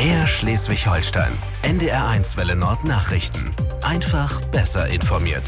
MDR Schleswig-Holstein. NDR1 Welle Nord Nachrichten. Einfach besser informiert.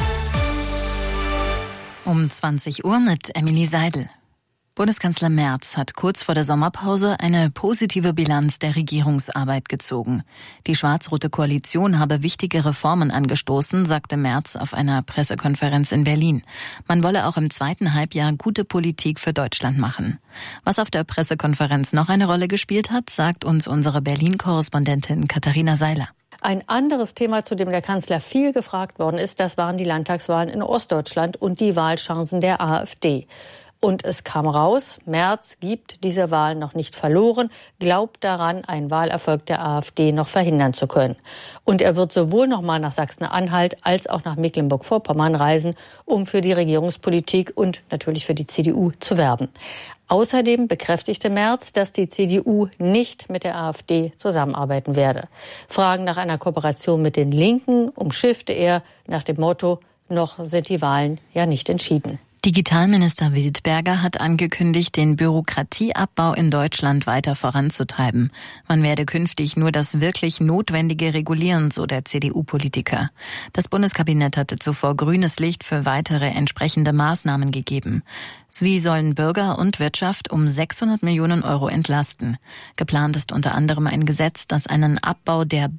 Um 20 Uhr mit Emily Seidel. Bundeskanzler Merz hat kurz vor der Sommerpause eine positive Bilanz der Regierungsarbeit gezogen. Die schwarz-rote Koalition habe wichtige Reformen angestoßen, sagte Merz auf einer Pressekonferenz in Berlin. Man wolle auch im zweiten Halbjahr gute Politik für Deutschland machen. Was auf der Pressekonferenz noch eine Rolle gespielt hat, sagt uns unsere Berlin-Korrespondentin Katharina Seiler. Ein anderes Thema, zu dem der Kanzler viel gefragt worden ist, das waren die Landtagswahlen in Ostdeutschland und die Wahlchancen der AfD. Und es kam raus, Merz gibt diese Wahl noch nicht verloren, glaubt daran, einen Wahlerfolg der AfD noch verhindern zu können. Und er wird sowohl noch mal nach Sachsen-Anhalt als auch nach Mecklenburg-Vorpommern reisen, um für die Regierungspolitik und natürlich für die CDU zu werben. Außerdem bekräftigte Merz, dass die CDU nicht mit der AfD zusammenarbeiten werde. Fragen nach einer Kooperation mit den Linken umschiffte er nach dem Motto, noch sind die Wahlen ja nicht entschieden. Digitalminister Wildberger hat angekündigt, den Bürokratieabbau in Deutschland weiter voranzutreiben. Man werde künftig nur das wirklich Notwendige regulieren, so der CDU-Politiker. Das Bundeskabinett hatte zuvor grünes Licht für weitere entsprechende Maßnahmen gegeben. Sie sollen Bürger und Wirtschaft um 600 Millionen Euro entlasten. Geplant ist unter anderem ein Gesetz, das einen Abbau der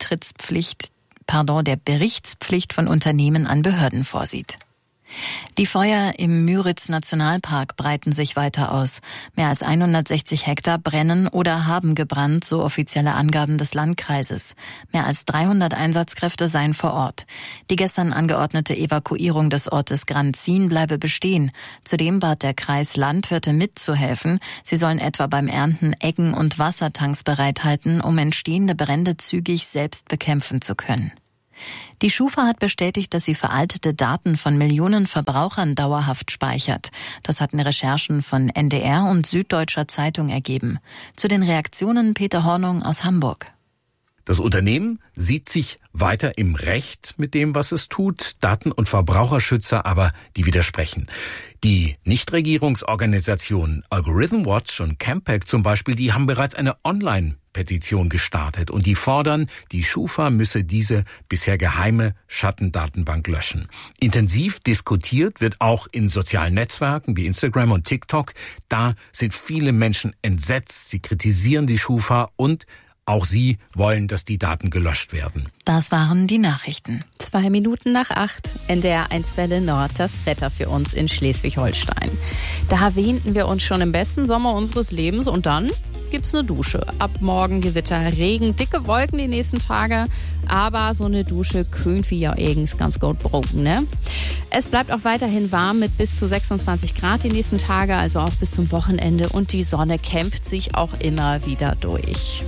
Berichtspflicht von Unternehmen an Behörden vorsieht. Die Feuer im Müritz-Nationalpark breiten sich weiter aus. Mehr als 160 Hektar brennen oder haben gebrannt, so offizielle Angaben des Landkreises. Mehr als 300 Einsatzkräfte seien vor Ort. Die gestern angeordnete Evakuierung des Ortes Granzin bleibe bestehen. Zudem bat der Kreis Landwirte mitzuhelfen. Sie sollen etwa beim Ernten Eggen und Wassertanks bereithalten, um entstehende Brände zügig selbst bekämpfen zu können. Die Schufa hat bestätigt, dass sie veraltete Daten von Millionen Verbrauchern dauerhaft speichert. Das hatten Recherchen von NDR und Süddeutscher Zeitung ergeben. Zu den Reaktionen Peter Hornung aus Hamburg. Das Unternehmen sieht sich weiter im Recht mit dem, was es tut. Daten- und Verbraucherschützer aber, die widersprechen. Die Nichtregierungsorganisationen Algorithm Watch und Campact zum Beispiel, die haben bereits eine Online-Petition gestartet und die fordern, die Schufa müsse diese bisher geheime Schattendatenbank löschen. Intensiv diskutiert wird auch in sozialen Netzwerken wie Instagram und TikTok. Da sind viele Menschen entsetzt. Sie kritisieren die Schufa und auch sie wollen, dass die Daten gelöscht werden. Das waren die Nachrichten. 7:02, NDR1 Welle Nord, das Wetter für uns in Schleswig-Holstein. Da wähnten wir uns schon im besten Sommer unseres Lebens und dann gibt's eine Dusche. Ab morgen Gewitter, Regen, dicke Wolken die nächsten Tage. Aber so eine Dusche könnte wie ja eigens ganz gut brauchen, ne? Es bleibt auch weiterhin warm mit bis zu 26 Grad die nächsten Tage, also auch bis zum Wochenende. Und die Sonne kämpft sich auch immer wieder durch.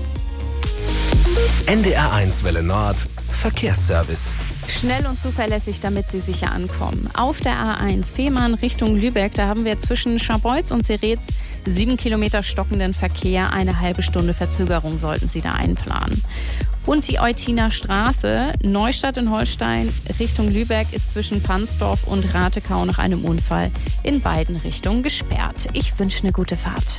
NDR1 Welle Nord Verkehrsservice. Schnell und zuverlässig, damit Sie sicher ankommen. Auf der A1 Fehmarn Richtung Lübeck, da haben wir zwischen Scharbeutz und Seretz 7 Kilometer stockenden Verkehr. Eine halbe Stunde Verzögerung sollten Sie da einplanen. Und die Eutiner Straße, Neustadt in Holstein Richtung Lübeck, ist zwischen Pansdorf und Ratekau nach einem Unfall in beiden Richtungen gesperrt. Ich wünsche eine gute Fahrt.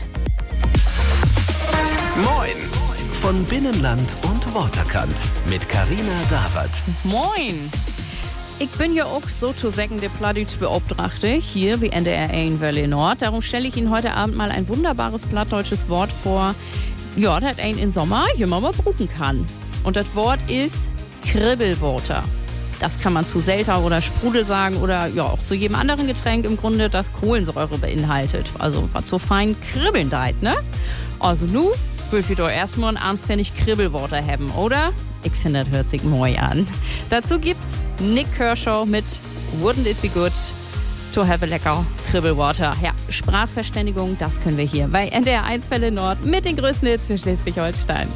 Moin! Von Binnenland und Waterkant mit Carina Dawert. Moin! Ich bin ja auch sozusagen der Plattdeutsch-Beauftragte hier wie NDR1 Welle Nord. Darum stelle ich Ihnen heute Abend mal ein wunderbares plattdeutsches Wort vor, ja, das einen im Sommer immer mal brucken kann. Und das Wort ist Kribbelwater. Das kann man zu Selter oder Sprudel sagen oder ja auch zu jedem anderen Getränk im Grunde, das Kohlensäure beinhaltet. Also was so fein kribbeln deit, ne? Also nu will wir doch erstmal ein anständig Kribbelwater haben, oder? Ich finde, das hört sich neu an. Dazu gibt's Nick Kershaw mit Wouldn't It Be Good to Have a Lecker Kribbelwater. Ja, Sprachverständigung, das können wir hier bei NDR1 Welle Nord mit den größten Hits für Schleswig-Holstein.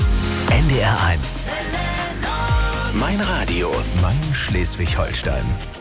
NDR1. Mein Radio, mein Schleswig-Holstein.